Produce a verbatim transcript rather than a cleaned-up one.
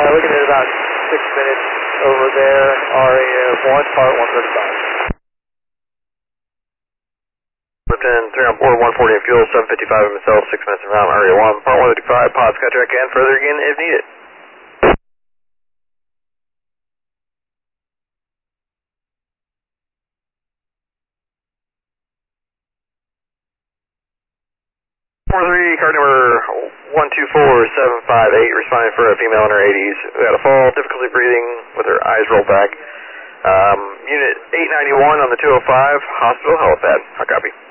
looking at about six minutes over there, R A F one, part one thirty-five. Lieutenant three on board, one forty in fuel, seven fifty-five in myself, six minutes around, area one, part one thirty-five, pods contract and further again if needed. four three, card number one two four seven five eight, responding for a female in her eighties, who had a fall, difficulty breathing with her eyes rolled back. Um, unit eight ninety-one on the two oh five, hospital helipad. How copy?